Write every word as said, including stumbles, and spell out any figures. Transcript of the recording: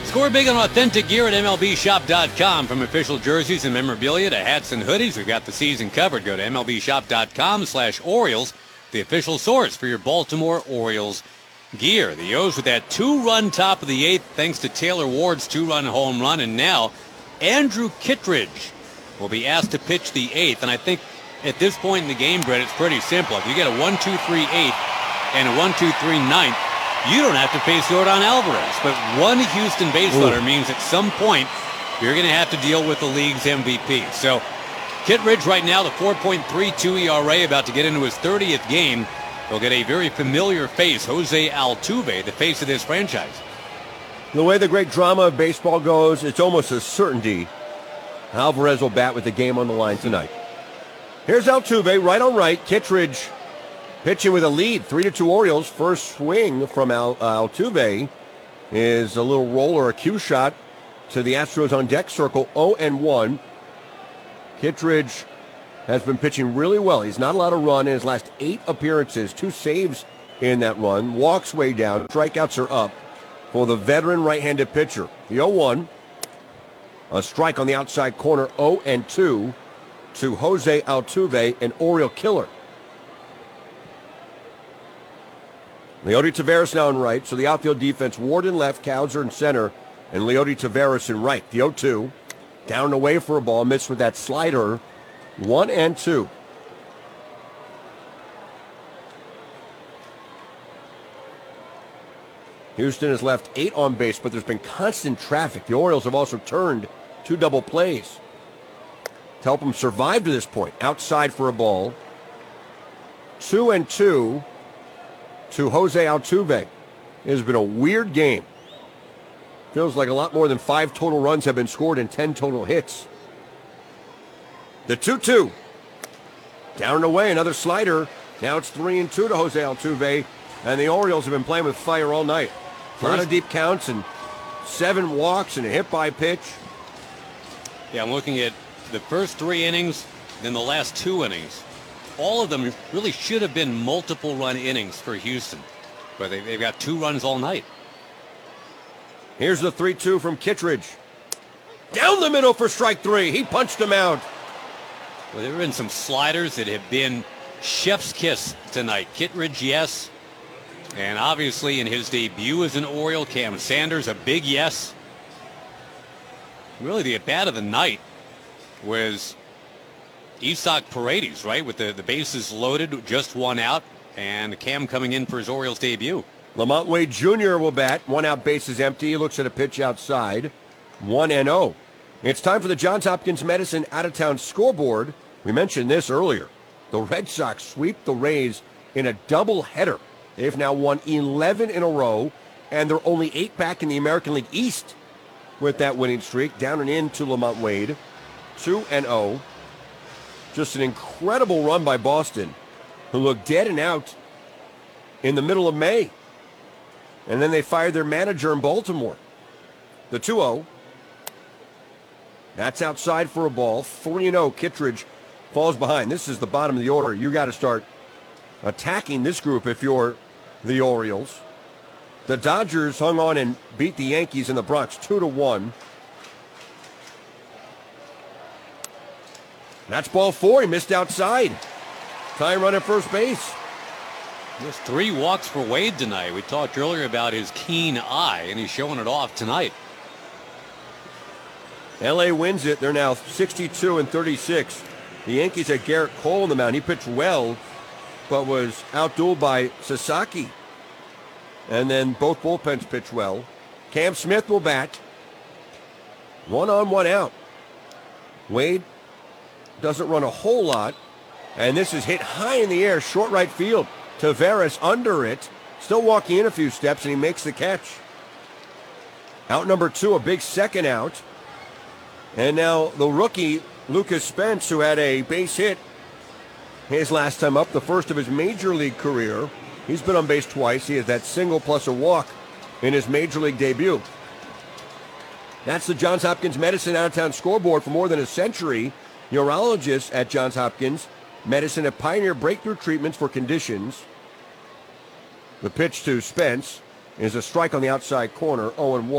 Score big on authentic gear at M L B shop dot com. From official jerseys and memorabilia to hats and hoodies, we've got the season covered. Go to M L B shop dot com slash Orioles, the official source for your Baltimore Orioles gear. The O's with that two-run top of the eighth thanks to Taylor Ward's two-run home run. And now Andrew Kittredge will be asked to pitch the eighth. And I think at this point in the game, Brett, it's pretty simple. If you get a one two three eighth and a one two three ninth, you don't have to face Yordan Alvarez. But one Houston base runner means at some point you're going to have to deal with the league's M V P. So Kittredge right now, the four point three two E R A, about to get into his thirtieth game. He'll get a very familiar face, Jose Altuve, the face of this franchise. The way the great drama of baseball goes, it's almost a certainty Alvarez will bat with the game on the line tonight. Here's Altuve, right on right. Kittredge pitching with a lead, three to two Orioles. First swing from Al, uh, Altuve is a little roller, a cue shot to the Astros on deck circle, oh and one. Kittredge has been pitching really well. He's not allowed to run in his last eight appearances, two saves in that run. Walks way down, strikeouts are up for the veteran right-handed pitcher. The oh one, a strike on the outside corner, oh and two to Jose Altuve, an Oriole killer. Leody Taveras now in right, so the outfield defense, Ward in left, Cowser in center, and Leody Taveras in right. The oh two, down and away for a ball, missed with that slider, one and two. Houston has left eight on base, but there's been constant traffic. The Orioles have also turned two double plays to help them survive to this point. Outside for a ball. Two and two to Jose Altuve. It has been a weird game. Feels like a lot more than five total runs have been scored and ten total hits. The two two. Down and away, another slider. Now it's three and two to Jose Altuve, and the Orioles have been playing with fire all night. A lot of deep counts and seven walks and a hit by pitch. Yeah, I'm looking at the first three innings, then the last two innings. All of them really should have been multiple run innings for Houston, but they, they've got two runs all night. Here's the three two from Kittredge. Down the middle for strike three. He punched him out. Well, there have been some sliders that have been chef's kiss tonight. Kittredge, yes. And obviously in his debut as an Oriole, Cam Sanders, a big yes. Really the at-bat of the night was Isaac Paredes, right? With the, the bases loaded, just one out, and Cam coming in for his Orioles debut. Lamont Wade Junior will bat. One out, bases empty. He looks at a pitch outside. one and oh. It's time for the Johns Hopkins Medicine out-of-town scoreboard. We mentioned this earlier. The Red Sox sweep the Rays in a doubleheader. They've now won eleven in a row, and they're only eight back in the American League East with that winning streak. Down and in to Lamont Wade. two and oh. Just an incredible run by Boston, who looked dead and out in the middle of May. And then they fired their manager in Baltimore. The two oh. That's outside for a ball. three and oh. Kittredge falls behind. This is the bottom of the order. You got to start attacking this group if you're the Orioles. The Dodgers hung on and beat the Yankees in the Bronx two to one. That's ball four. He missed outside. Time running first base. There's three walks for Wade tonight. We talked earlier about his keen eye, and he's showing it off tonight. L A wins it. They're now sixty-two and thirty-six. The Yankees had Garrett Cole on the mound. He pitched well, but was outdueled by Sasaki. And then both bullpens pitched well. Cam Smith will bat. One on, one out. Wade doesn't run a whole lot. And this is hit high in the air, short right field. Taveras under it. Still walking in a few steps, and he makes the catch. Out number two, a big second out. And now the rookie, Lucas Spence, who had a base hit his last time up, the first of his major league career. He's been on base twice. He has that single plus a walk in his major league debut. That's the Johns Hopkins Medicine out-of-town scoreboard for more than a century. Urologists at Johns Hopkins Medicine have pioneered breakthrough treatments for conditions. The pitch to Spence is a strike on the outside corner, oh and one.